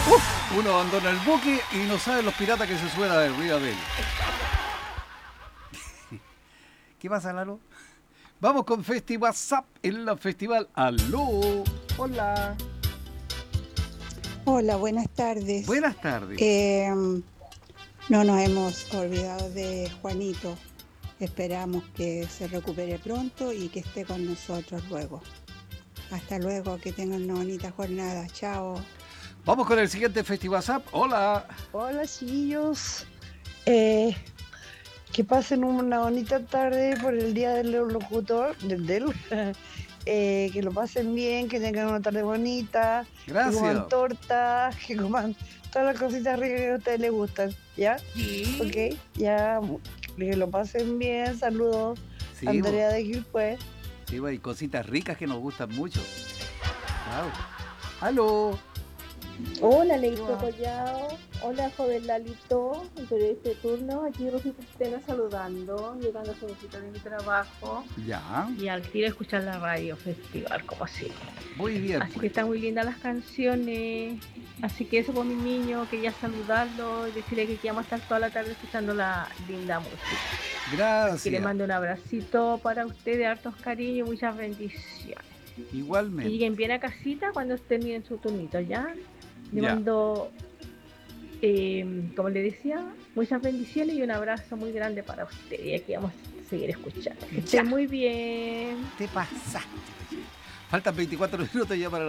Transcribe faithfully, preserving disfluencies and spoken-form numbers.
Uf, uno abandona el buque y no saben los piratas que se suena de arriba de él. ¿Qué pasa, Lalo? Vamos con Festival Zap en la festival. ¡Aló! Hola. Hola, buenas tardes. Buenas tardes. Eh, no nos hemos olvidado de Juanito. Esperamos que se recupere pronto y que esté con nosotros luego. Hasta luego, que tengan una bonita jornada. Chao. Vamos con el siguiente Festival Zap. Hola. Hola, chiquillos. Eh, que pasen una bonita tarde por el día del locutor, del, del eh, que lo pasen bien, que tengan una tarde bonita, Gracias. que coman tortas, que coman todas las cositas ricas que a ustedes les gustan, ¿ya? Sí. Ok, ya, que lo pasen bien, saludos. Sí, Andrea de Quilpué. Sí, hay cositas ricas que nos gustan mucho. Claro. ¡Aló! Hola, Leito Collao. Hola, joven Lalito, el periodista de turno. Aquí Rosita Estena saludando, llegando a su visita de mi trabajo. Ya. Y al tiro escuchar la radio festival, como así. Muy bien. Así pues. que están muy lindas las canciones. Así que eso con mi niño, quería saludarlo y decirle que vamos a estar toda la tarde escuchando la linda música. Gracias. Que le mando un abracito para ustedes, hartos cariños y muchas bendiciones. Igualmente. Y lleguen bien a casita cuando estén en su turnito, ¿ya? Le Ya. mando, eh, como le decía, muchas bendiciones y un abrazo muy grande para usted. Y aquí vamos a seguir escuchando. Que estén muy bien. Te pasaste. Faltan veinticuatro minutos ya para la